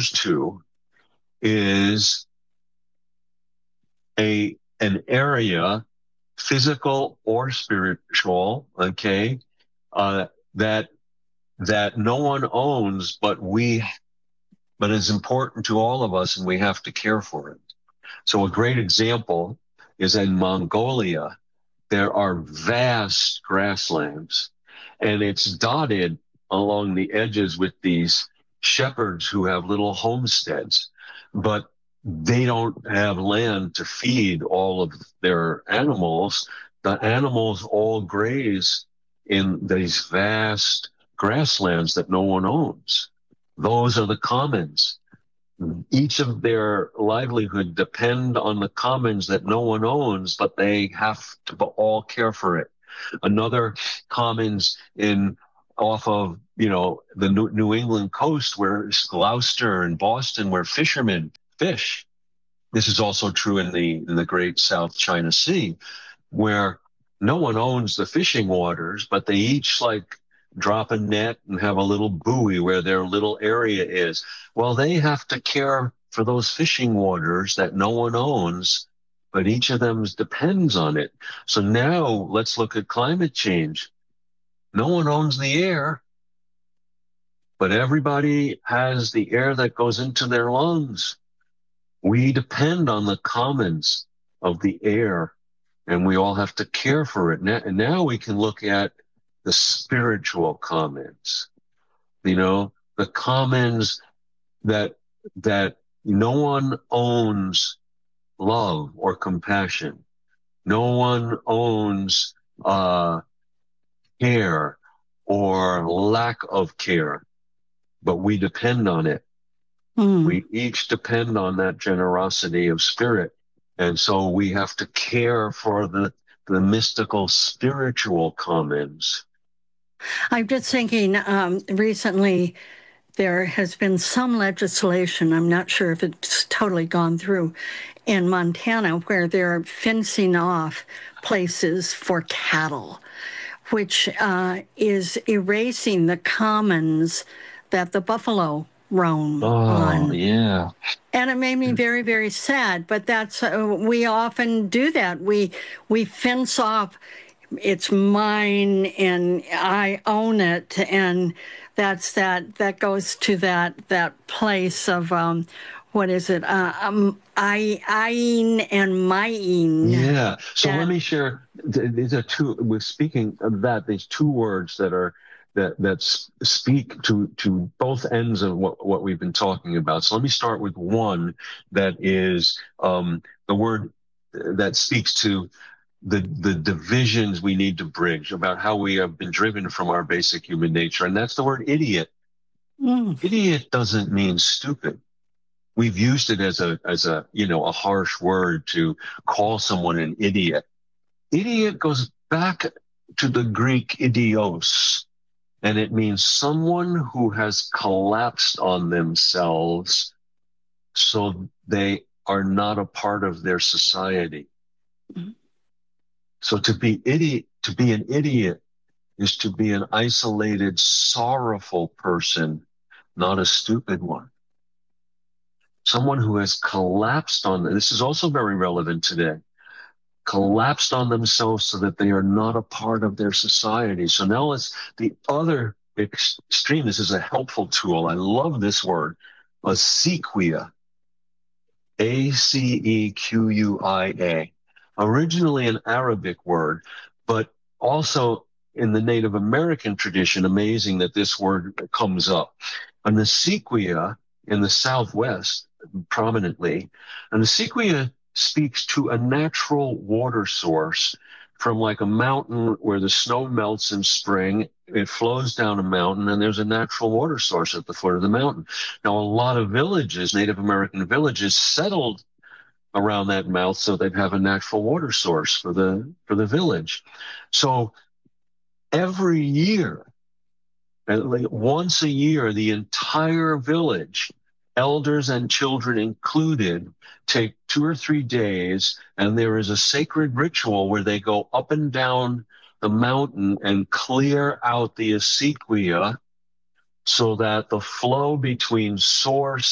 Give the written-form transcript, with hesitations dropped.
refers to is an area, physical or spiritual, okay, uh, that no one owns, but is important to all of us, and we have to care for it. So a great example is in Mongolia. There are vast grasslands, and it's dotted along the edges with these shepherds who have little homesteads, but they don't have land to feed all of their animals. The animals all graze in these vast grasslands that no one owns. Those are the commons. Each of their livelihood depend on the commons that no one owns, but they have to all care for it. Another commons in off of, the New England coast, where Gloucester and Boston, where fishermen fish. This is also true in the great South China Sea, where no one owns the fishing waters, but they each drop a net and have a little buoy where their little area is. Well, they have to care for those fishing waters that no one owns, but each of them depends on it. So now let's look at climate change. No one owns the air, but everybody has the air that goes into their lungs. We depend on the commons of the air, and we all have to care for it. And now we can look at the spiritual commons, the commons that no one owns love or compassion. No one owns care or lack of care, but we depend on it. We each depend on that generosity of spirit. And so we have to care for the mystical spiritual commons. I'm just thinking, recently there has been some legislation, I'm not sure if it's totally gone through, in Montana where they're fencing off places for cattle, which is erasing the commons that the buffalo roam Oh, on. yeah. And it made me very, very sad. But that's we often do that. We fence off. It's mine, and I own it, and that goes to that place of what is it? Eyeing and mying. Yeah. So let me share. These are two. We're speaking of that. These two words that speak to both ends of what we've been talking about. So let me start with one that is the word that speaks to the divisions we need to bridge about how we have been driven from our basic human nature, and that's the word idiot. Idiot doesn't mean stupid. We've used it as a harsh word to call someone an idiot. Idiot goes back to the Greek idios, and it means someone who has collapsed on themselves so they are not a part of their society. So to be an idiot is to be an isolated, sorrowful person, not a stupid one. Someone who has collapsed on them. This is also very relevant today. Collapsed on themselves so that they are not a part of their society. So now let's the other extreme. This is a helpful tool. I love this word, acequia. Acequia. Originally an Arabic word, but also in the Native American tradition, amazing that this word comes up. An acequia in the Southwest, prominently, an acequia speaks to a natural water source from like a mountain where the snow melts in spring. It flows down a mountain, and there's a natural water source at the foot of the mountain. Now, a lot of villages, Native American villages, settled around that mouth so they'd have a natural water source for the village. So every year, once a year, the entire village, elders and children included, take 2 or 3 days, and there is a sacred ritual where they go up and down the mountain and clear out the acequia so that the flow between source